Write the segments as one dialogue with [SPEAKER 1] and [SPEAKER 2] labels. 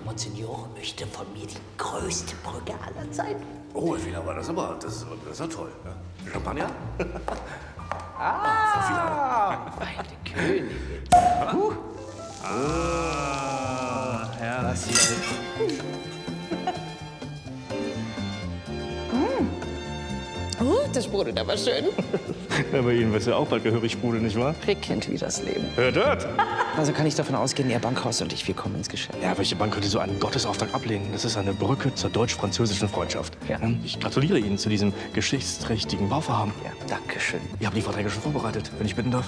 [SPEAKER 1] Monsignore möchte von mir die größte Brücke aller Zeiten.
[SPEAKER 2] Oh, Herr Fielhaber, das ist ja toll. Ja. Champagner?
[SPEAKER 1] Meine Königin.
[SPEAKER 3] Herrlich.
[SPEAKER 1] Das sprudelt aber schön.
[SPEAKER 3] Ja, bei Ihnen wird es ja auch bald gehörig sprudeln, nicht wahr?
[SPEAKER 1] Prickelnd wie das Leben.
[SPEAKER 3] Hört, hört!
[SPEAKER 1] Also kann ich davon ausgehen, Ihr Bankhaus und ich, wir kommen ins Geschäft.
[SPEAKER 3] Ja, welche Bank könnte so einen Gottesauftrag ablehnen? Das ist eine Brücke zur deutsch-französischen Freundschaft.
[SPEAKER 1] Ja.
[SPEAKER 3] Ich gratuliere Ihnen zu diesem geschichtsträchtigen Bauvorhaben.
[SPEAKER 1] Ja, danke schön.
[SPEAKER 3] Ich habe die Verträge schon vorbereitet, wenn ich bitten darf.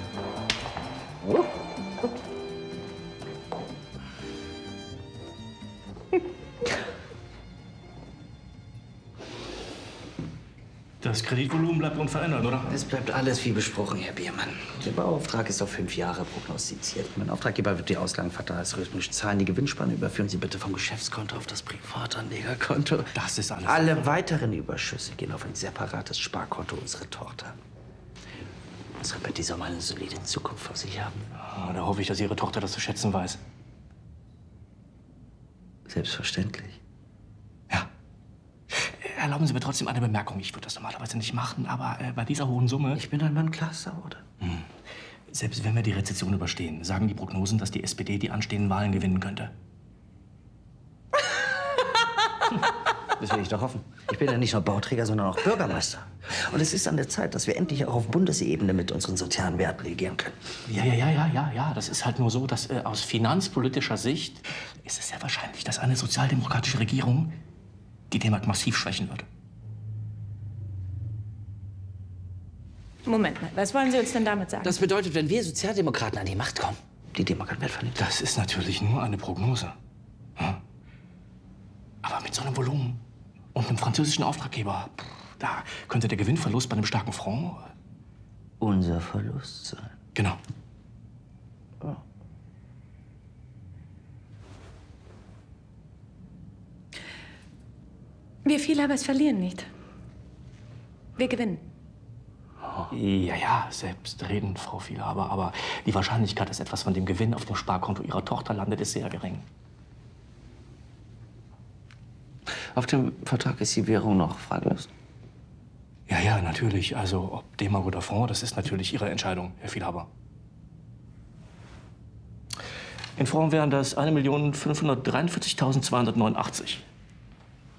[SPEAKER 3] Das Kreditvolumen bleibt unverändert, oder?
[SPEAKER 1] Es bleibt alles wie besprochen, Herr Biermann. Der Bauauftrag ist auf 5 Jahre prognostiziert. Mein Auftraggeber wird die Auslagen quartalsrhythmisch zahlen. Die Gewinnspanne überführen Sie bitte vom Geschäftskonto auf das Privatanlegerkonto.
[SPEAKER 3] Das ist alles.
[SPEAKER 1] Alle weiteren Überschüsse gehen auf ein separates Sparkonto unserer Tochter. Unsere Betty soll mal eine solide Zukunft vor sich haben.
[SPEAKER 3] Ah, da hoffe ich, dass Ihre Tochter das zu schätzen weiß.
[SPEAKER 1] Selbstverständlich.
[SPEAKER 3] Ja. Erlauben Sie mir trotzdem eine Bemerkung. Ich würde das normalerweise nicht machen, aber bei dieser hohen Summe...
[SPEAKER 1] Ich bin ein Mann klarer Worte.
[SPEAKER 3] Selbst wenn wir die Rezession überstehen, sagen die Prognosen, dass die SPD die anstehenden Wahlen gewinnen könnte.
[SPEAKER 1] Das will ich doch hoffen. Ich bin ja nicht nur Bauträger, sondern auch Bürgermeister. Und es ist an der Zeit, dass wir endlich auch auf Bundesebene mit unseren sozialen Werten regieren können.
[SPEAKER 3] Ja. Das ist halt nur so, dass aus finanzpolitischer Sicht ist es sehr wahrscheinlich, dass eine sozialdemokratische Regierung die D-Mark massiv schwächen wird.
[SPEAKER 4] Moment mal, was wollen Sie uns denn damit sagen?
[SPEAKER 1] Das bedeutet, wenn wir Sozialdemokraten an die Macht kommen, die D-Mark an Wert verliert.
[SPEAKER 3] Das ist natürlich nur eine Prognose. Ja? Aber mit so einem Volumen und einem französischen Auftraggeber, da könnte der Gewinnverlust bei einem starken Franc...
[SPEAKER 1] Unser Verlust sein.
[SPEAKER 3] Genau.
[SPEAKER 1] Ja.
[SPEAKER 4] Wir Vielhabers verlieren nicht. Wir gewinnen.
[SPEAKER 3] Ja, selbstredend, Frau Vielhaber. Aber die Wahrscheinlichkeit, dass etwas von dem Gewinn auf dem Sparkonto Ihrer Tochter landet, ist sehr gering.
[SPEAKER 1] Auf dem Vertrag ist die Währung noch fraglos.
[SPEAKER 3] Ja, natürlich. Also, ob D-Mark oder Franc, das ist natürlich Ihre Entscheidung, Herr Vielhaber. In Franc wären das 1.543.289.